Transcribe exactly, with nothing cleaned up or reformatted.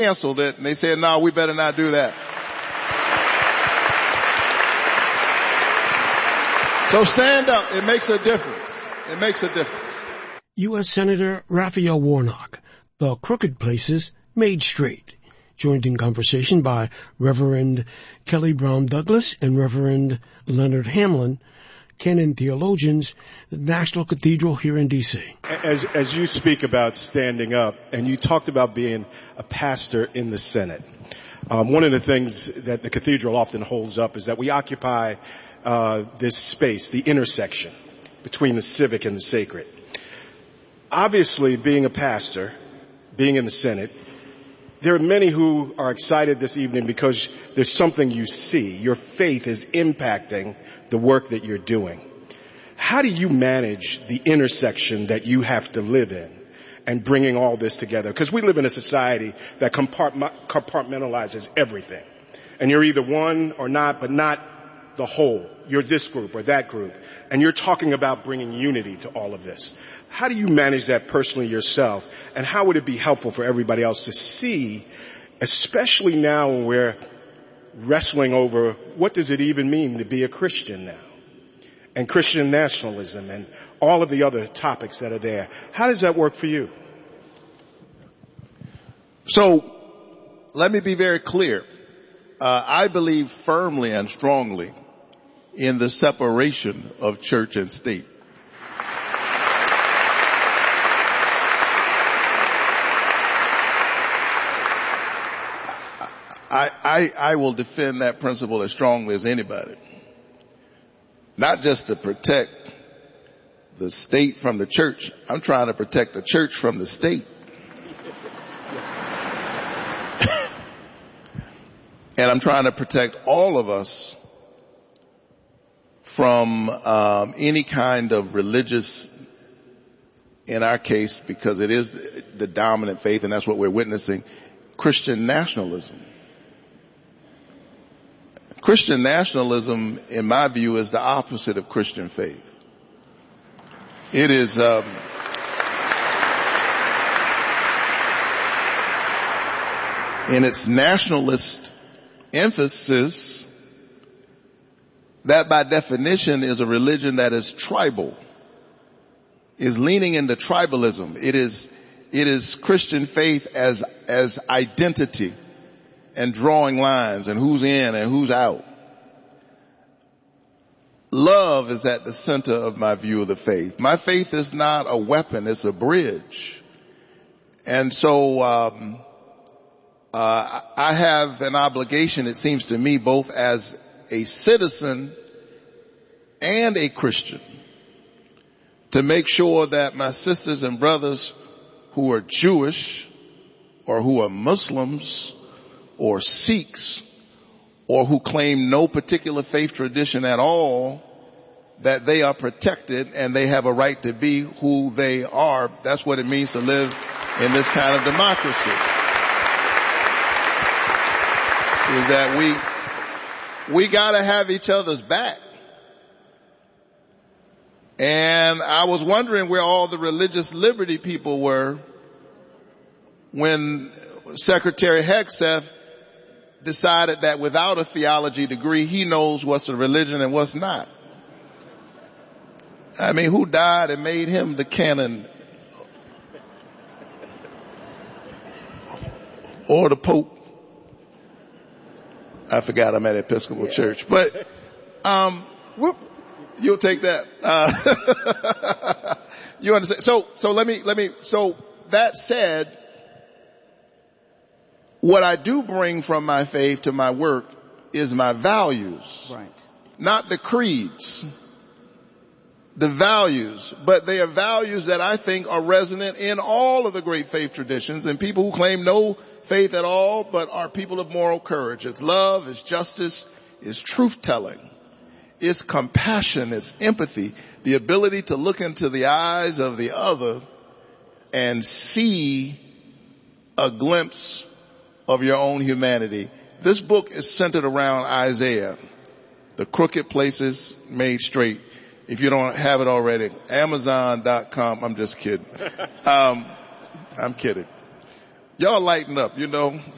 canceled it, and they said, no, we better not do that. So stand up. It makes a difference. It makes a difference. U S Senator Raphael Warnock, the crooked places made straight, joined in conversation by Reverend Kelly Brown Douglas and Reverend Leonard Hamlin, canon theologians, the National Cathedral here in D C. As, as you speak about standing up, and you talked about being a pastor in the Senate, um, one of the things that the cathedral often holds up is that we occupy uh, this space, the intersection between the civic and the sacred. Obviously, being a pastor, being in the Senate, there are many who are excited this evening because there's something you see. Your faith is impacting the work that you're doing. How do you manage the intersection that you have to live in and bringing all this together? Because we live in a society that compartmentalizes everything. And you're either one or not, but not the whole. You're this group or that group. And you're talking about bringing unity to all of this. How do you manage that personally yourself? And how would it be helpful for everybody else to see, especially now when we're wrestling over what does it even mean to be a Christian now? And Christian nationalism and all of the other topics that are there. How does that work for you? So let me be very clear. Uh, I believe firmly and strongly in the separation of church and state. I, I, I will defend that principle as strongly as anybody. Not just to protect the state from the church. I'm trying to protect the church from the state. And I'm trying to protect all of us from um, any kind of religious, in our case, because it is the dominant faith, and that's what we're witnessing, Christian nationalism. Christian nationalism, in my view, is the opposite of Christian faith. It is, um, in its nationalist emphasis, that by definition is a religion that is tribal, is leaning into tribalism. It is, it is Christian faith as, as identity and drawing lines and who's in and who's out. Love is at the center of my view of the faith. My faith is not a weapon, it's a bridge. And so, um, uh, I have an obligation, it seems to me, both as a citizen and a Christian, to make sure that my sisters and brothers who are Jewish or who are Muslims or Sikhs or who claim no particular faith tradition at all, that they are protected and they have a right to be who they are. That's what it means to live in this kind of democracy. Is that we, we gotta have each other's back. And I was wondering where all the religious liberty people were when Secretary Hegseth decided that without a theology degree, he knows what's a religion and what's not. I mean, who died and made him the canon? Or the Pope? I forgot I'm at Episcopal yeah. Church. But, um, whoop, you'll take that. Uh, you understand? So, so let me, let me, so that said, what I do bring from my faith to my work is my values. Right. Not the creeds. The values. But they are values that I think are resonant in all of the great faith traditions and people who claim no faith at all, but are people of moral courage. It's love, it's justice, it's truth-telling, it's compassion, it's empathy, the ability to look into the eyes of the other and see a glimpse of your own humanity. This book is centered around Isaiah, the crooked places made straight. If you don't have it already, Amazon dot com. I'm just kidding. Um, I'm kidding. Y'all lighten up, you know.